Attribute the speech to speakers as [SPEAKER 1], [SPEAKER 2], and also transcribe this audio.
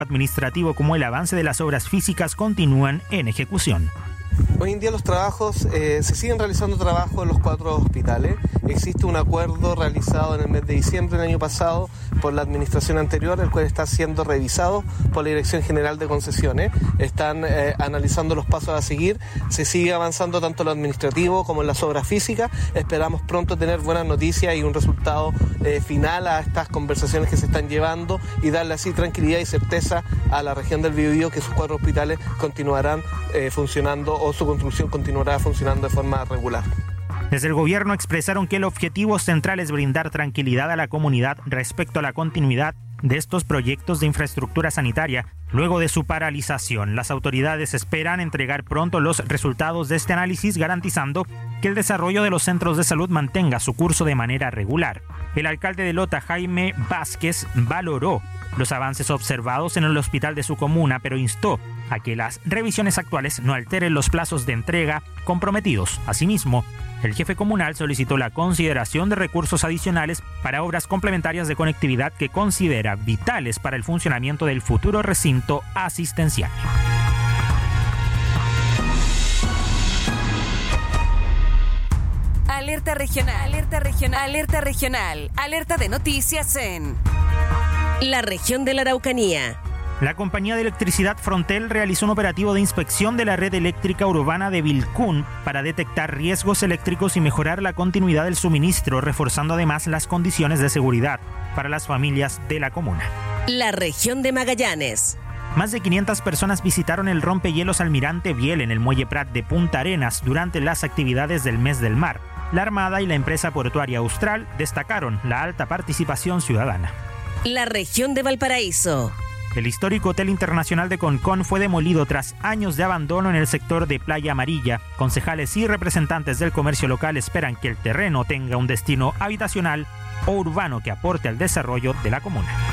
[SPEAKER 1] administrativo como el avance de las obras físicas continúan en ejecución.
[SPEAKER 2] Hoy en día los trabajos, se siguen realizando trabajos en los 4 hospitales. Existe un acuerdo realizado en el mes de diciembre del año pasado por la administración anterior, el cual está siendo revisado por la Dirección General de Concesiones. Están analizando los pasos a seguir. Se sigue avanzando tanto en lo administrativo como en las obras físicas. Esperamos pronto tener buenas noticias y un resultado final a estas conversaciones que se están llevando y darle así tranquilidad y certeza a la región del Biobío que sus 4 hospitales continuarán funcionando o su construcción continuará funcionando de forma regular.
[SPEAKER 1] Desde el gobierno expresaron que el objetivo central es brindar tranquilidad a la comunidad respecto a la continuidad de estos proyectos de infraestructura sanitaria luego de su paralización. Las autoridades esperan entregar pronto los resultados de este análisis, garantizando que el desarrollo de los centros de salud mantenga su curso de manera regular. El alcalde de Lota, Jaime Vázquez, valoró los avances observados en el hospital de su comuna, pero instó a que las revisiones actuales no alteren los plazos de entrega comprometidos. Asimismo, el jefe comunal solicitó la consideración de recursos adicionales para obras complementarias de conectividad que considera vitales para el funcionamiento del futuro recinto asistencial.
[SPEAKER 3] Alerta regional, alerta regional, alerta regional, alerta de noticias en la región de la Araucanía.
[SPEAKER 1] La compañía de electricidad Frontel realizó un operativo de inspección de la red eléctrica urbana de Vilcún para detectar riesgos eléctricos y mejorar la continuidad del suministro, reforzando además las condiciones de seguridad para las familias de la comuna.
[SPEAKER 3] La región de Magallanes.
[SPEAKER 1] Más de 500 personas visitaron el rompehielos Almirante Biel en el Muelle Prat de Punta Arenas durante las actividades del Mes del Mar. La Armada y la empresa portuaria Austral destacaron la alta participación ciudadana.
[SPEAKER 3] La región de Valparaíso.
[SPEAKER 1] El histórico Hotel Internacional de Concón fue demolido tras años de abandono en el sector de Playa Amarilla. Concejales y representantes del comercio local esperan que el terreno tenga un destino habitacional o urbano que aporte al desarrollo de la comuna.